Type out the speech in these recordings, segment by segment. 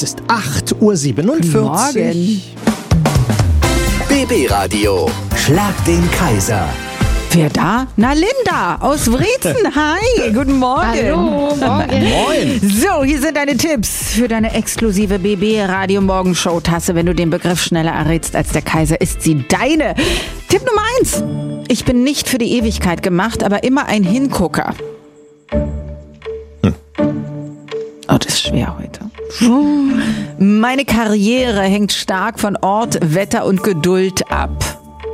Es ist 8:47 Uhr. Morgen. BB Radio. Schlag den Kaiser. Wer da? Na, Linda aus Wrezen. Hi, guten Morgen. Hallo, morgen. Moin. So, hier sind deine Tipps für deine exklusive BB Radio Morgenshow Tasse. Wenn du den Begriff schneller errätst als der Kaiser, ist sie deine. Tipp Nummer 1. Ich bin nicht für die Ewigkeit gemacht, aber immer ein Hingucker. Oh, das ist schwer heute. Meine Karriere hängt stark von Ort, Wetter und Geduld ab.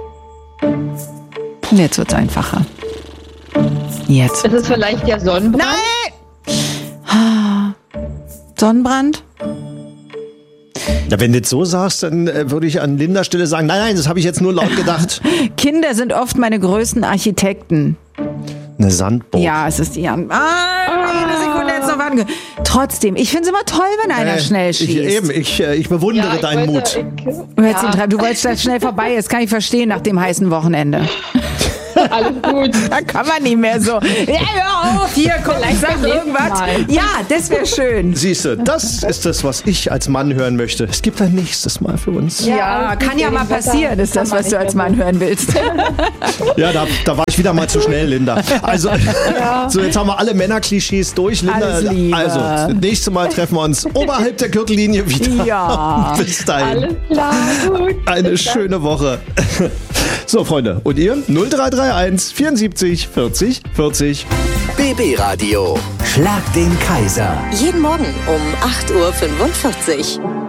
Jetzt wird's einfacher. Jetzt. Ist es vielleicht der Sonnenbrand? Nein! Sonnenbrand? Ja, wenn du das so sagst, dann würde ich an Lindas Stelle sagen, nein, das habe ich jetzt nur laut gedacht. Kinder sind oft meine größten Architekten. Eine Sandburg. Ja, es ist die Eine Sekunde jetzt noch warten. Trotzdem, ich finde es immer toll, wenn einer schnell schießt. Ich bewundere deinen Mut. Du wolltest, dass es schnell vorbei ist, kann ich verstehen nach dem heißen Wochenende. Alles gut. Da kann man nicht mehr so. Ja, hör auf, hier, komm, ich sag irgendwas. Mal. Ja, das wäre schön. Siehst du, das ist das, was ich als Mann hören möchte. Es gibt ein nächstes Mal für uns. Ja, kann ja mal passieren, ist das, was du als Mann hören willst. Ja, da war ich wieder mal zu schnell, Linda. Also, so jetzt haben wir alle Männerklischees durch, Linda. Alles Liebe. Also, das nächste Mal treffen wir uns oberhalb der Gürtellinie wieder. Ja. Bis dahin. Alles klar, gut. Eine schöne Woche. So, Freunde, und ihr? 0331 74 40 40. BB Radio. Schlag den Kaiser. Jeden Morgen um 8:45 Uhr.